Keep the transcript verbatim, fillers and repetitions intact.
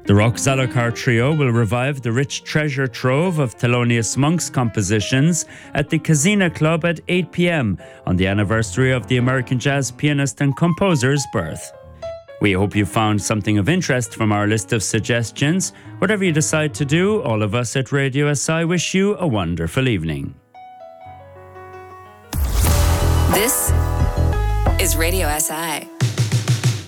The Rock Zalokar Trio will revive the rich treasure trove of Thelonious Monk's compositions at the Casina Club at eight p.m. on the anniversary of the American jazz pianist and composer's birth. We hope you found something of interest from our list of suggestions. Whatever you decide to do, all of us at Radio S I wish you a wonderful evening. This is Radio S I.